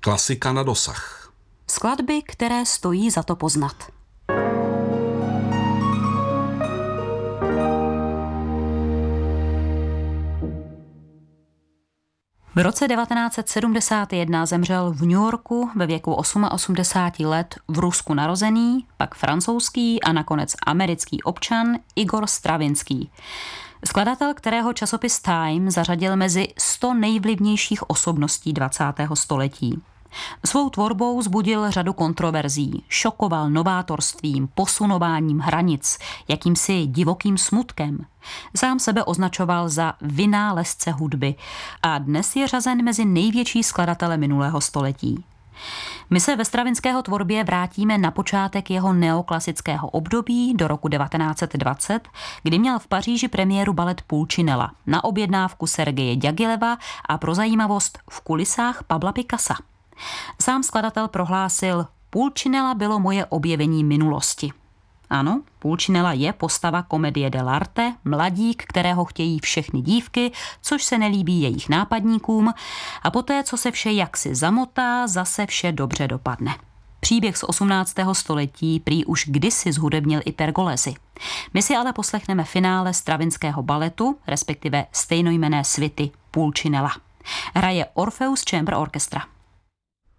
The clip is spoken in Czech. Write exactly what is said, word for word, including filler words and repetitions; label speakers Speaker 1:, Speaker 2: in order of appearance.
Speaker 1: Klasika na dosah.
Speaker 2: Skladby, které stojí za to poznat. V roce devatenáct set sedmdesát jedna zemřel v New Yorku ve věku osmaosmdesáti let v Rusku narozený, pak francouzský a nakonec americký občan Igor Stravinský. Skladatel, kterého časopis Time zařadil mezi sto nejvlivnějších osobností dvacátého století. Svou tvorbou vzbudil řadu kontroverzí, šokoval novátorstvím, posunováním hranic, jakýmsi divokým smutkem. Sám sebe označoval za vynálezce hudby a dnes je řazen mezi největší skladatele minulého století. My se ve Stravinského tvorbě vrátíme na počátek jeho neoklasického období do roku devatenáct set dvacet, kdy měl v Paříži premiéru balet Pulcinella na objednávku Sergeje Ďagileva a pro zajímavost v kulisách Pabla Picassa. Sám skladatel prohlásil: Pulcinella bylo moje objevení minulosti. Ano, Pulcinella je postava komedie dell'arte, mladík, kterého chtějí všechny dívky, což se nelíbí jejich nápadníkům, a poté, co se vše jaksi zamotá, zase vše dobře dopadne. Příběh z osmnáctého století prý už kdysi zhudebnil i Pergolesi. My si ale poslechneme finále Stravinského baletu, respektive stejnojmenné svity Pulcinella. Hraje Orpheus Chamber Orchestra.